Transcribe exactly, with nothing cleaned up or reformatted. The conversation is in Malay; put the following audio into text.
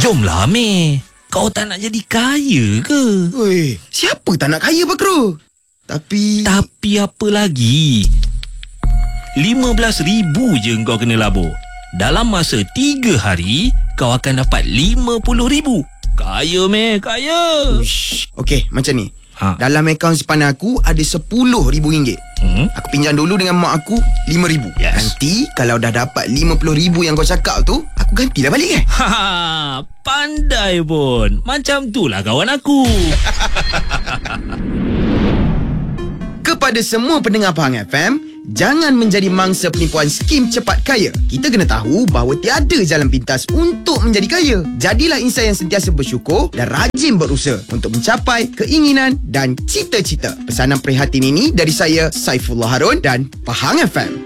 Jomlah, Meh. Kau tak nak jadi kaya ke? Oi, siapa tak nak kaya, Bakro? Tapi... Tapi apa lagi? lima belas ribu je kau kena labur. Dalam masa tiga hari, kau akan dapat lima puluh ribu. Kaya, Meh, kaya. Uish. Okey, macam ni. Ha. Dalam akaun simpanan aku ada sepuluh ribu ringgit. Hmm? Aku pinjam dulu dengan mak aku lima ribu. Yes. Nanti kalau dah dapat lima puluh ribu yang kau cakap tu, aku gantilah balik kan? Ha, pandai pun. Macam tu lah kawan aku. Kepada semua pendengar Pahang F M, jangan menjadi mangsa penipuan skim cepat kaya. Kita kena tahu bahawa tiada jalan pintas untuk menjadi kaya. Jadilah insan yang sentiasa bersyukur dan rajin berusaha untuk mencapai keinginan dan cita-cita. Pesanan prihatin ini dari saya, Saifullah Harun dan Pahang F M.